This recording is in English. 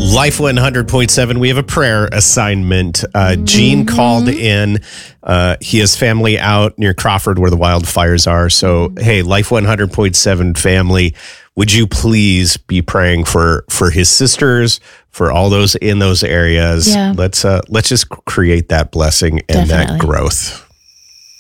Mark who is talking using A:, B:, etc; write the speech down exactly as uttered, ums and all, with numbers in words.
A: Life one hundred point seven, we have a prayer assignment. Uh, Gene mm-hmm. called in. Uh, he has family out near Crawford where the wildfires are. So, hey, Life one hundred point seven family, would you please be praying for, for his sisters, for all those in those areas?
B: Yeah.
A: Let's uh, let's just create that blessing and Definitely. that growth.